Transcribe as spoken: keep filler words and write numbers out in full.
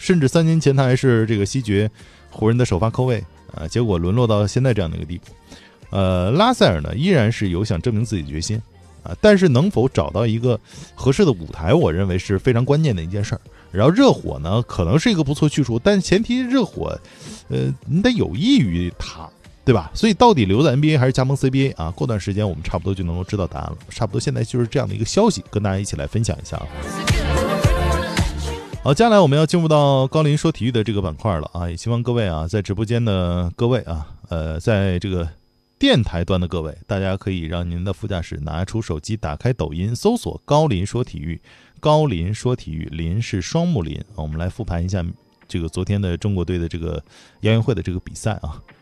甚至三年前他还是这个西决湖人的首发扣位啊，结果沦落到现在这样的一个地步。呃，拉塞尔呢依然是有想证明自己的决心啊，但是能否找到一个合适的舞台，我认为是非常关键的一件事儿。然后热火呢可能是一个不错去处，但前提热火，呃，你得有益于他。对吧？所以到底留在 N B A 还是加盟 C B A 啊？过段时间我们差不多就能够知道答案了。差不多现在就是这样的一个消息，跟大家一起来分享一下啊。好，接下来我们要进入到高林说体育的这个板块了啊！也希望各位啊，在直播间的各位啊，呃，在这个电台端的各位，大家可以让您的副驾驶拿出手机，打开抖音，搜索高林说体育。高林说体育，林是双木林。我们来复盘一下这个昨天的中国队的这个亚运会的这个比赛啊。